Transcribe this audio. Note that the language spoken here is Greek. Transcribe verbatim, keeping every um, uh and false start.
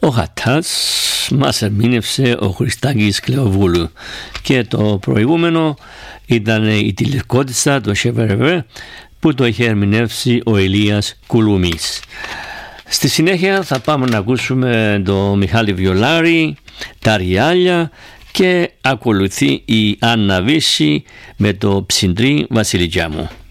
Ο Χατάς μας ερμήνευσε ο Χριστάκης Κλεοβούλου και το προηγούμενο ήταν η τηλεκότιστα, το Σεβερεβέ, που το είχε ερμηνεύσει ο Ηλίας Κουλούμης. Στη συνέχεια θα πάμε να ακούσουμε το Μιχάλη Βιολάρη, τα Ριάλια, και ακολουθεί η Άννα Βύση με το Ψιντρή Βασιλικιά μου.